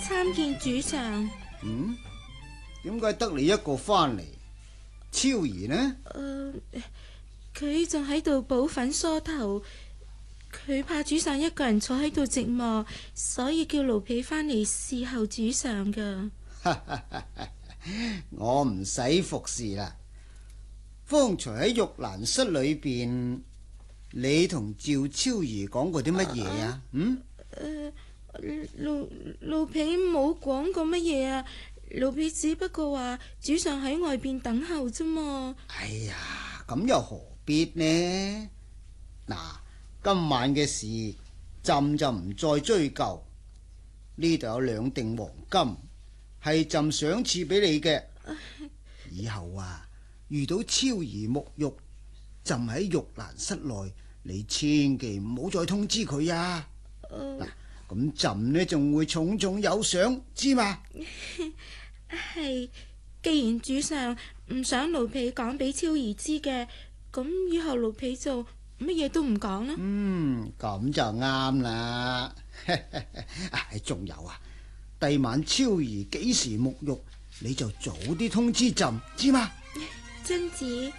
參見主上。 點解得你一個翻嚟？超兒呢？ 佢仲喺度補粉梳頭，佢怕主上一個人坐喺度寂寞，所以叫奴婢翻嚟侍候主上噶。 我唔使服侍啦。方才喺玉蘭室裏邊，你同趙超兒講過啲乜嘢啊？ 奴婢冇講過乜嘢啊，奴婢只不過話主上喺外邊等候啫嘛。 哎呀，咁又何必呢？嗱，今晚嘅事朕就唔再追究。呢度有2錠黃金，係朕賞賜俾你嘅。以後啊，遇到超兒沐浴，朕喺玉蘭室內，你千祈唔好再通知佢啊。嗱，咁朕呢仲會重重有賞，知嘛？ 係，既然主上唔想奴婢講俾超兒知嘅，咁以後奴婢就乜嘢都唔講啦。 咁就啱啦。仲有啊，第晚超兒幾時沐浴，你就早啲通知朕，知嘛？ 真子。